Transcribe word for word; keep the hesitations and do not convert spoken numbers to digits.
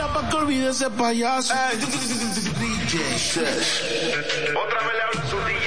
pa' que olvide ese payaso. Otra vez le hablo su